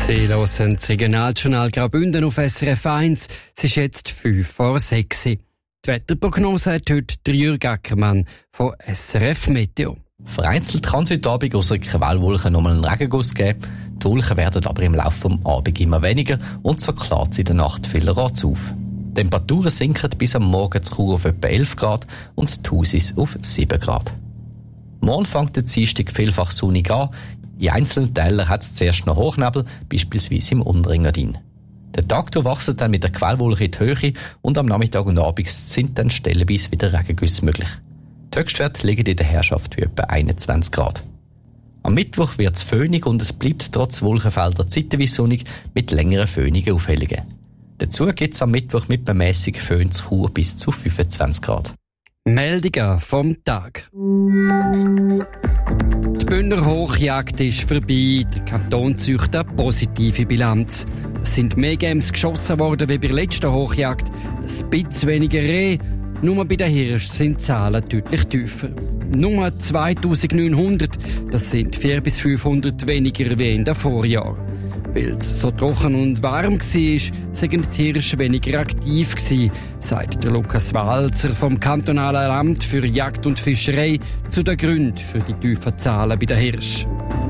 Sie hören das Regionaljournal Graubünden auf SRF 1. Es ist jetzt 5:06 Uhr. Die Wetterprognose hat heute Jürg Ackermann von SRF Meteo. Vereinzelt kann es heute Abend aus einer Quellwolke nochmal einen Regenguss geben. Die Wolken werden aber im Laufe des Abends immer weniger und so klart es in der Nacht vielerorts auf. Die Temperaturen sinken bis am Morgen zu Chur auf etwa 11 Grad und zu Thusis auf 7 Grad. Morgen fängt der Dienstag vielfach sonnig an. In einzelnen Teilen hat es zuerst noch Hochnebel, beispielsweise im Unterengadin. Der Tag wachsen dann mit der Quellwolke in die Höhe und am Nachmittag und Abend sind dann stellenweise wieder Regengüsse möglich. Die Höchstwerte liegen in der Herrschaft wie etwa 21 Grad. Am Mittwoch wird es föhnig und es bleibt trotz Wolkenfelder zeitweise sonnig mit längeren föhnigen Aufhellungen. Dazu gibt es am Mittwoch mit bemäßigen Föhn zu Chur bis zu 25 Grad. Meldungen vom Tag. Die Bündner Hochjagd ist vorbei. Der Kanton zieht eine positive Bilanz. Es sind mehr Games geschossen worden wie bei der letzten Hochjagd. Ein bisschen weniger Rehe. Nur bei den Hirsch sind die Zahlen deutlich tiefer. Nur 2900, das sind 400 bis 500 weniger wie in den Vorjahren. Weil es so trocken und warm war, sind die Hirsche weniger aktiv gewesen, sagt der Lukas Walzer vom Kantonalen Amt für Jagd und Fischerei zu den Gründen für die tiefen Zahlen bei den Hirschen.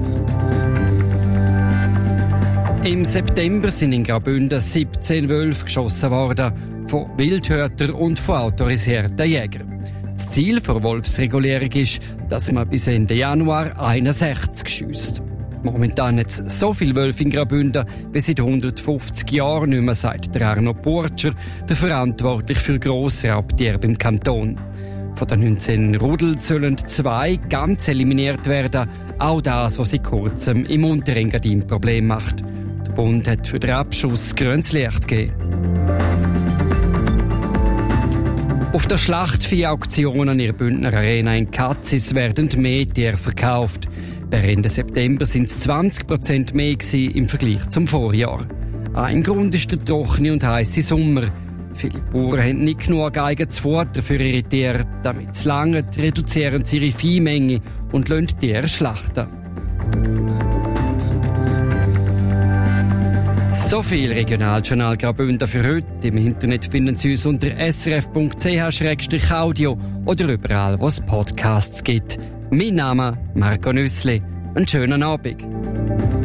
Im September sind in Graubünden 17 Wölfe geschossen worden, von Wildhütern und von autorisierten Jägern. Das Ziel der Wolfsregulierung ist, dass man bis Ende Januar 61 schiesst. Momentan hat es so viele Wölfe in Graubünden wie seit 150 Jahren nicht mehr, sagt der Arno Burtscher, der verantwortlich für Grossraubtiere beim Kanton. Von den 19 Rudel sollen 2 ganz eliminiert werden, auch das, was seit kurzem im Unterengadin Problem macht. Der Bund hat für den Abschuss grünes Licht gegeben. Auf der Schlachtvieh-Auktion an der Bündner Arena in Katzis werden mehr Tiere verkauft. Per Ende September sind es 20% mehr im Vergleich zum Vorjahr. Ein Grund ist der trockene und heisse Sommer. Viele Bauern haben nicht genug eigenes Futter für ihre Tiere. Damit es langt, reduzieren sie ihre Viehmenge und lassen die Tiere schlachten. So viel Regionaljournal Graubünden für heute. Im Internet finden Sie uns unter srf.ch/audio oder überall, wo es Podcasts gibt. Mein Name Marco Nüssli. Einen schönen Abend.